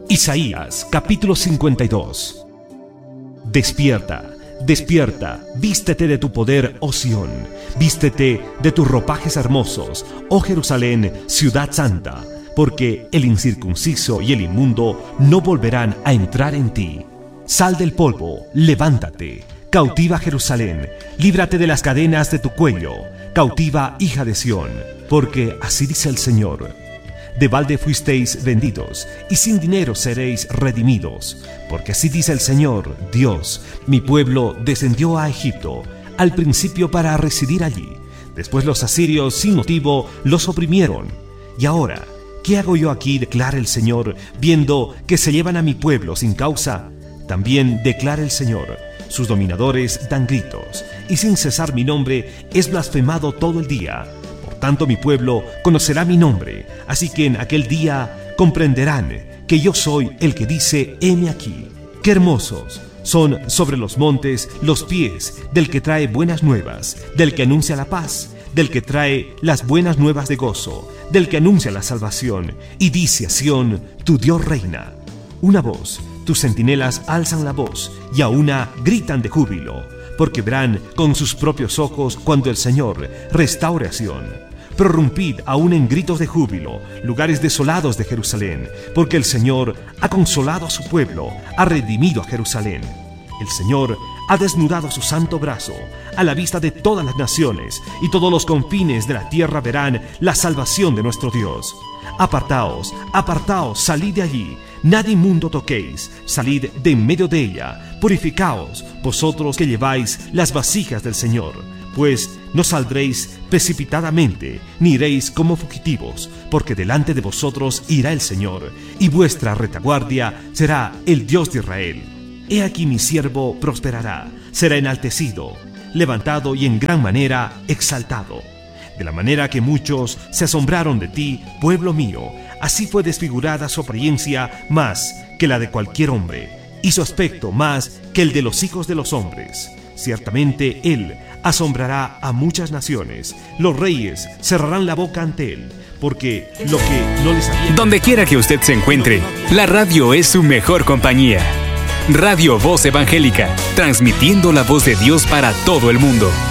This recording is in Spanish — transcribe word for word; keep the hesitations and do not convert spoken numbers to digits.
Isaías capítulo cincuenta y dos. Despierta, despierta, vístete de tu poder, oh Sión, vístete de tus ropajes hermosos, oh Jerusalén, ciudad santa, porque el incircunciso y el inmundo no volverán a entrar en ti. Sal del polvo, levántate, cautiva Jerusalén, líbrate de las cadenas de tu cuello, cautiva hija de Sión, porque así dice el Señor: de balde fuisteis vendidos, y sin dinero seréis redimidos, porque así dice el Señor, Dios: mi pueblo descendió a Egipto, al principio para residir allí. Después los asirios sin motivo los oprimieron. Y ahora, ¿qué hago yo aquí?, declara el Señor, viendo que se llevan a mi pueblo sin causa. También declara el Señor: sus dominadores dan gritos, y sin cesar mi nombre es blasfemado todo el día. Tanto mi pueblo conocerá mi nombre, así que en aquel día comprenderán que yo soy el que dice: heme aquí. Qué hermosos son sobre los montes los pies del que trae buenas nuevas, del que anuncia la paz, del que trae las buenas nuevas de gozo, del que anuncia la salvación, y dice a Sión: tu Dios reina. Una voz, tus centinelas alzan la voz, y a una gritan de júbilo, porque verán con sus propios ojos cuando el Señor restaure a Sión. Prorrumpid aún en gritos de júbilo, lugares desolados de Jerusalén, porque el Señor ha consolado a su pueblo, ha redimido a Jerusalén. El Señor ha desnudado su santo brazo a la vista de todas las naciones, y todos los confines de la tierra verán la salvación de nuestro Dios. Apartaos, apartaos, salid de allí, nada inmundo toquéis, salid de en medio de ella, purificaos, vosotros que lleváis las vasijas del Señor. Pues no saldréis precipitadamente, ni iréis como fugitivos, porque delante de vosotros irá el Señor, y vuestra retaguardia será el Dios de Israel. He aquí mi siervo prosperará, será enaltecido, levantado y en gran manera exaltado. De la manera que muchos se asombraron de ti, pueblo mío, así fue desfigurada su apariencia más que la de cualquier hombre, y su aspecto más que el de los hijos de los hombres. Ciertamente él asombrará a muchas naciones, los reyes cerrarán la boca ante él, porque lo que no les había... Donde quiera que usted se encuentre, la radio es su mejor compañía. Radio Voz Evangélica, transmitiendo la voz de Dios para todo el mundo.